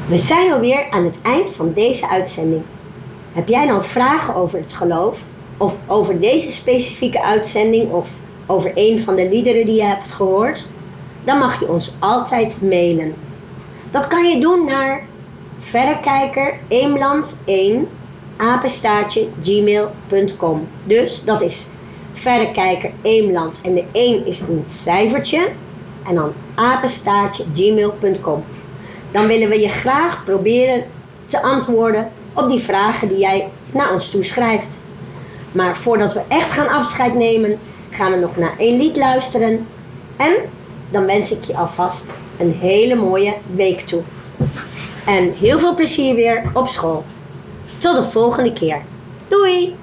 We zijn alweer aan het eind van deze uitzending. Heb jij nou vragen over het geloof? Of over deze specifieke uitzending? Of over een van de liederen die je hebt gehoord? Dan mag je ons altijd mailen. Dat kan je doen naar verrekijker1@gmail.com. Dus dat is verrekijker1 en de 1 is een cijfertje en dan @gmail.com. Dan willen we je graag proberen te antwoorden op die vragen die jij naar ons toeschrijft. Maar voordat we echt gaan afscheid nemen, gaan we nog naar een lied luisteren. En dan wens ik je alvast een hele mooie week toe. En heel veel plezier weer op school. Tot de volgende keer. Doei!